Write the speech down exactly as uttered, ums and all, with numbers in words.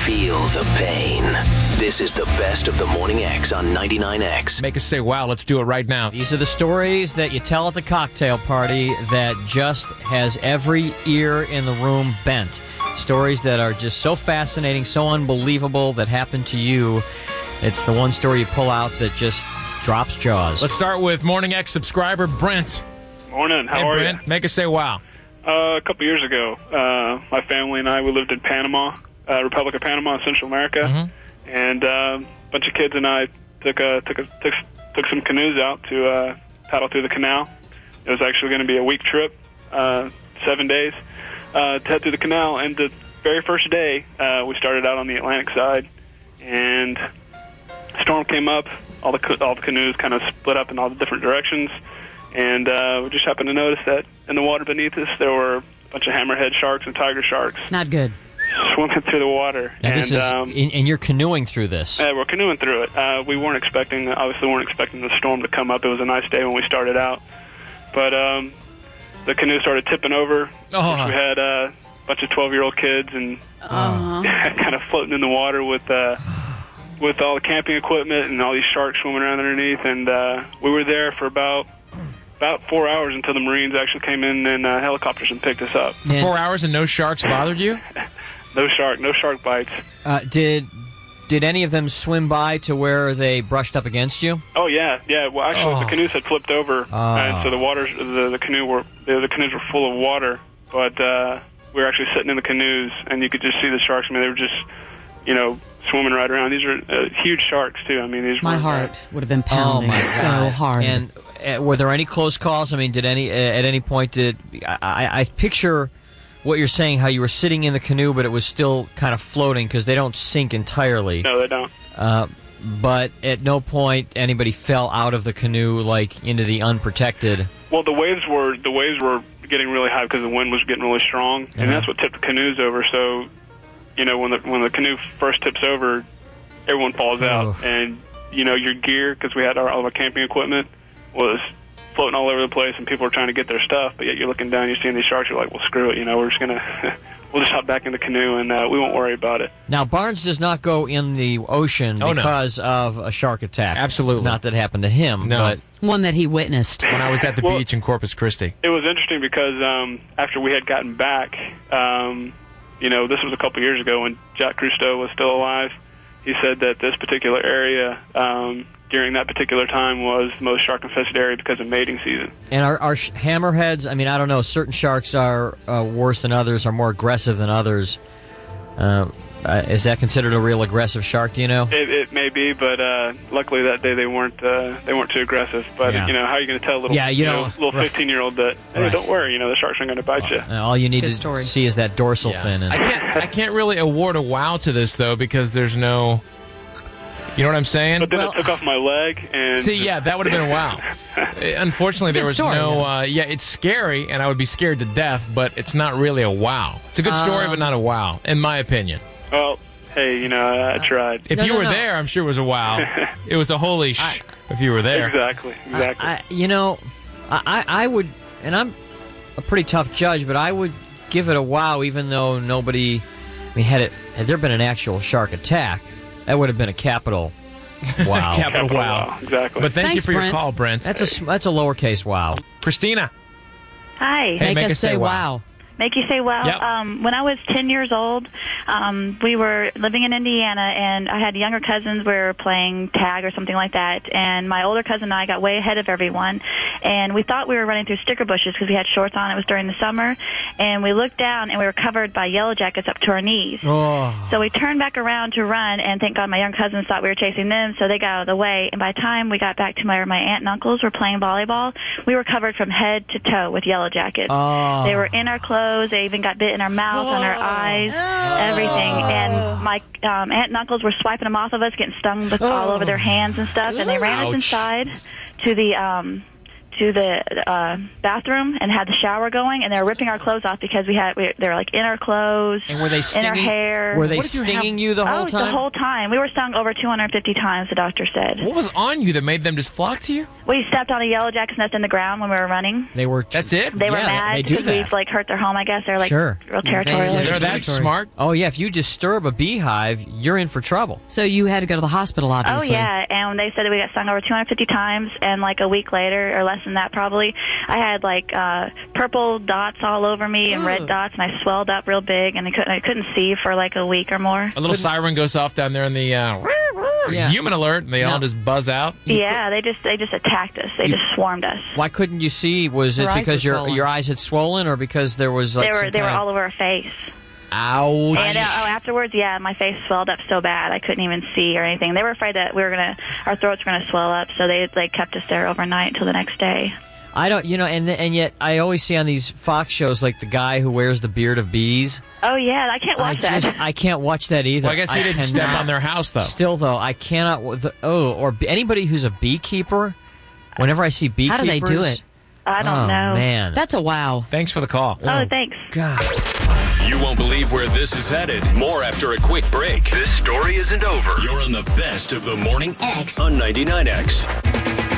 Feel the pain. This is the best of the Morning X on ninety-nine X. Make us say, wow, let's do it right now. These are the stories that you tell at the cocktail party that just has every ear in the room bent. Stories that are just so fascinating, so unbelievable that happen to you. It's the one story you pull out that just drops jaws. Let's start with Morning X subscriber Brent. Morning. How hey, are Brent, you? Make us say, wow. Uh, a couple years ago, uh, my family and I, we lived in Panama, uh, Republic of Panama, in Central America. Mm-hmm. And uh, a bunch of kids and I took a, took a, took took some canoes out to uh, paddle through the canal. It was actually going to be a week trip, uh, seven days, uh, to head through the canal. And the very first day, uh, we started out on the Atlantic side, and a storm came up. All the all the canoes kind of split up in all the different directions, and uh, we just happened to notice that in the water beneath us there were a bunch of hammerhead sharks and tiger sharks. Not good. Swimming through the water. Now, and this is, um, and and you're canoeing through this. Uh, we're canoeing through it. Uh, we weren't expecting, obviously weren't expecting the storm to come up. It was a nice day when we started out. But um, the canoe started tipping over. Oh. We had uh, a bunch of twelve-year-old kids and Uh-huh. kind of floating in the water with uh, with all the camping equipment and all these sharks swimming around underneath. And uh, we were there for about about four hours until the Marines actually came in in uh, helicopters and picked us up. And, Four hours and no sharks bothered you? No shark, no shark bites. uh, did did any of them swim by to where they brushed up against you? Oh yeah, yeah. Well, actually, Oh. the canoes had flipped over, Oh. and so the water, the, the canoe were the, the canoes were full of water. But uh, we were actually sitting in the canoes, and you could just see the sharks. I mean, they were just, you know, swimming right around. These are uh, huge sharks too. I mean, these. My were, heart would have been Oh pounding my so God. hard. And uh, were there any close calls? I mean, did any uh, at any point did I, I, I picture what you're saying? How you were sitting in the canoe, but it was still kind of floating because they don't sink entirely. No, they don't. Uh, but at no point anybody fell out of the canoe like into the unprotected. Well, the waves were the waves were getting really high because the wind was getting really strong, Uh-huh. and that's what tipped the canoes over. So, you know, when the when the canoe first tips over, everyone falls out, Oof. and you know your gear, because we had our, all of our camping equipment, was floating all over the place, and people were trying to get their stuff. But yet you're looking down, you're seeing these sharks. You're like, well, screw it, you know, we're just gonna we'll just hop back in the canoe, and uh, we won't worry about it. Now, Barnes does not go in the ocean Oh, no. because of a shark attack. Absolutely. Not that happened to him, No. but One that he witnessed. When I was at the Well- beach in Corpus Christi. It was interesting because um, after we had gotten back, um, you know, this was a couple years ago when Jack Cousteau was still alive. He said that this particular area, um, during that particular time, was the most shark-infested area because of mating season. and our, our sh- hammerheads, I mean, I don't know, certain sharks are uh, worse than others, are more aggressive than others. Uh, uh, is that considered a real aggressive shark, do you know? It, it may be, but uh, luckily that day they weren't uh, they weren't too aggressive. But Yeah. you know, how are you going to tell a little Yeah, you know, little right. fifteen-year-old that hey, Right. don't worry, you know, the sharks aren't going to bite you. Uh, all you need good to story. see is that dorsal Yeah. fin. And, I can't I can't really award a wow to this, though, because there's no... You know what I'm saying? But then Well- it took off my leg, and See, yeah, that would have been a wow. Uh, Unfortunately, It's a there good was story, no... though. Uh, yeah, it's scary, and I would be scared to death, but it's not really a wow. It's a good story, Um, but not a wow, in my opinion. well, hey, you know, I tried. If No, you no, were no. there, I'm sure it was a wow. It was a holy sh... if you were there. Exactly, exactly. I, I, you know, I, I I would, and I'm a pretty tough judge, but I would give it a wow, even though nobody. I mean, had it had there been an actual shark attack, that would have been a capital wow. Capital Capital wow. wow, exactly. But thank Thanks, you for your Brent. call, Brent. That's a sm- that's a lowercase wow. Christina. Hi. Hey, Make, make us us say say wow. wow. Make you say, well, Yep. um, when I was ten years old, um, we were living in Indiana, and I had younger cousins. We were playing tag or something like that, and my older cousin and I got way ahead of everyone, and we thought we were running through sticker bushes because we had shorts on. It was during the summer, and we looked down, and we were covered by yellow jackets up to our knees. Oh, So we turned back around to run, and thank God my young cousins thought we were chasing them, so they got out of the way. And by the time we got back to my, where my aunt and uncles were playing volleyball, we were covered from head to toe with yellow jackets. oh. They were in our clothes. They even got bit in our mouth, on our eyes, everything. And my um, aunt and uncles were swiping them off of us, getting stung with all over their hands and stuff. And they ran us Ouch. inside to the um, to the uh, bathroom and had the shower going. And they were ripping our clothes off because we had we, they were like in our clothes, And were they in our stinging? hair. Were they What did you stinging have- you the whole oh, time? the whole time. We were stung over two hundred fifty times. The doctor said. What was on you that made them just flock to you? We stepped on a yellow jacket's nest in the ground when we were running. They were. That's it? They were Yeah, mad they do because that. we've like hurt their home. I guess they're like Sure. real territorial. Invaded They're that smart? Oh yeah, if you disturb a beehive, you're in for trouble. So you had to go to the hospital, Oh obviously. yeah, and they said that we got stung over two hundred fifty times, and like a week later, or less than that probably, I had like uh, purple dots all over me and red Ugh. dots, and I swelled up real big, and I couldn't, I couldn't see for like a week or more. A little siren goes off down there in the uh, Yeah. human alert, and they all No. just buzz out. Yeah, they just they just attacked us. They just swarmed us. Why couldn't you see? Was Her it eyes because were your swollen. your eyes had swollen, or because there was like they were some they were kind all over our face. of ouch? And uh, oh, afterwards, yeah, my face swelled up so bad I couldn't even see or anything. They were afraid that we were gonna, our throats were gonna swell up, so they like kept us there overnight until the next day. I don't, you know, and and yet I always see on these Fox shows like the guy who wears the beard of bees. Oh yeah, I can't watch I that. just I can't watch that either. Well, I guess he didn't step cannot. on their house, though. Still though, I cannot. w- The, oh, or b- anybody who's a beekeeper. Whenever I see beekeepers, How do they do it? I don't oh, know. man, That's a wow. Thanks for the call. Oh, thanks. God. You won't believe where this is headed. More after a quick break. This story isn't over. You're on the best of the Morning X on ninety-nine X.